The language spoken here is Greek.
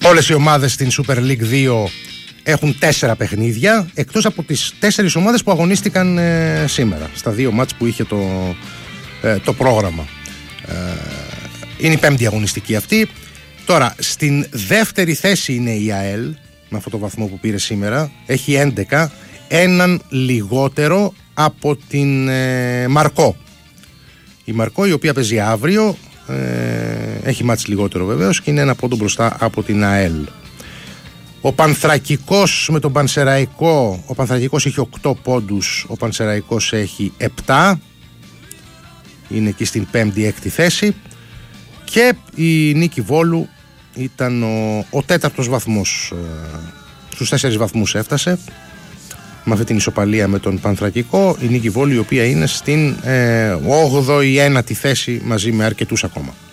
Όλες οι ομάδες στην Super League 2 έχουν 4 παιχνίδια, εκτός από τις 4 ομάδες που αγωνίστηκαν σήμερα, στα 2 μάτς που είχε το πρόγραμμα. Είναι η 5η αγωνιστική αυτή. Τώρα, στην δεύτερη θέση είναι η ΑΕΛ, με αυτό το βαθμό που πήρε σήμερα. Έχει 11, έναν λιγότερο από την Μαρκό. Η Μαρκό, η οποία παίζει αύριο, έχει μάτς λιγότερο βεβαίως και είναι ένα πόντο μπροστά από την ΑΕΛ. Ο Πανθρακικός με τον Πανσεραϊκό, ο Πανθρακικός έχει 8 πόντους, ο Πανσεραϊκός έχει 7, είναι εκεί στην 5η-6η θέση, και η νίκη Βόλου ήταν ο 4ος βαθμός, στους 4 βαθμούς έφτασε με αυτή την ισοπαλία με τον Πανθρακικό. Η νίκη Βόλου, η οποία είναι στην 8η-9η θέση μαζί με αρκετούς ακόμα.